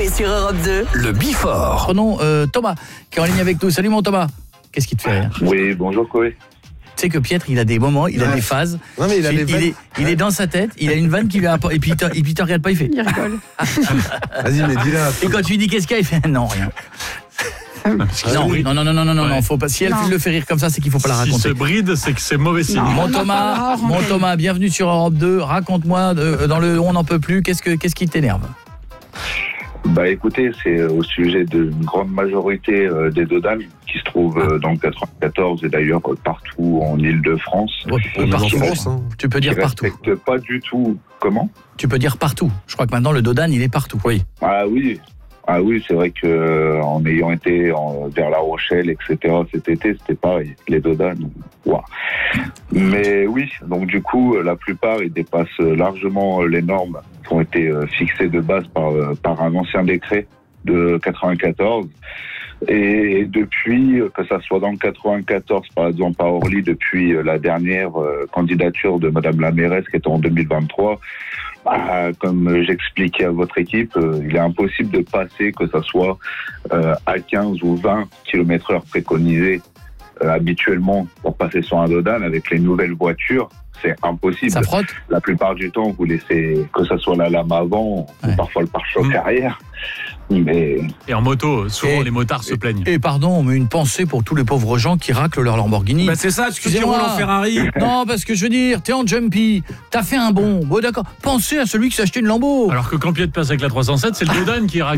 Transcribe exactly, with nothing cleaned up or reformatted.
soirée sur Europe deux. Le Bifort. Prenons euh, Thomas, qui est en ligne avec nous. Salut mon Thomas. Qu'est-ce qui te fait rire ? Oui, bonjour Chloé. Tu sais que Pietre, il a des moments, il a Ouais. des phases. Non, mais il a il, des il vannes. est, il est dans sa tête, il a une vanne qui lui a apporté, et puis il te, et puis il te regarde pas, il fait. Il rigole. Vas-y, mais dis-la. Et quand tu lui dis qu'est-ce qu'il y a, il fait non, rien. Non, oui. non, non, non, non, non, non, Ouais. non, faut pas. Si elle Non. le fait rire comme ça, c'est qu'il faut pas la Si raconter. se bride, c'est que c'est mauvais signe. Non. Mon On en Thomas, parlera hors mon antenne. Thomas, bienvenue sur Europe deux. Raconte-moi euh, dans le on n'en peut plus. Qu'est-ce que qu'est-ce qui t'énerve ? Bah écoutez, c'est au sujet d'une grande majorité euh, des dodanes qui se trouvent euh, dans le quatre-vingt-quatorze et d'ailleurs euh, partout en Île-de-France. Ouais, On est en partout. France, hein. Tu peux Qui dire partout. respectent pas du tout. Comment ? Tu peux dire partout. Je crois que maintenant le Dodan, il est partout. Oui. Ah oui. Ah oui, c'est vrai que euh, en ayant été en, vers La Rochelle, et cetera cet été, c'était pareil. Les dodanes, waouh. Mais oui, donc du coup, la plupart, ils dépassent largement les normes qui ont été euh, fixées de base par, euh, par un ancien décret de quatre-vingt-quatorze. Et depuis, que ça soit dans le quatre-vingt-quatorze, par exemple, à Orly, depuis euh, la dernière euh, candidature de Madame la mairesse, qui était en deux mille vingt-trois, bah, comme j'expliquais à votre équipe, euh, il est impossible de passer, que ça soit euh, à quinze ou vingt kilomètres heure préconisés euh, habituellement pour passer sur un dodan. Avec les nouvelles voitures, c'est impossible. Ça frotte ? La plupart du temps, vous laissez que ça soit la lame avant, Ouais. ou parfois le pare-choc Mmh. arrière. Mais Et en moto, souvent Et- les motards se plaignent. Et pardon, mais une pensée pour tous les pauvres gens qui raclent leur Lamborghini. Bah c'est ça, tu qui Excusez-moi. roule en Ferrari. Non, parce que je veux dire, t'es en jumpy, t'as fait un bond. Bon, d'accord. Pensez à celui qui s'est acheté une Lambo. Alors que quand Piet passe avec la trois cent sept, c'est le Dodan qui raconte.